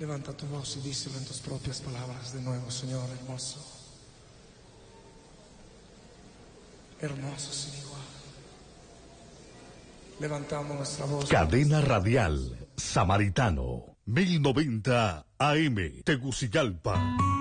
Levanta tu voz y díselo en tus propias palabras de nuevo, Señor, hermoso. Hermoso sin igual. Levantamos nuestra voz. Cadena Radial Samaritano, 1090 AM, Tegucigalpa.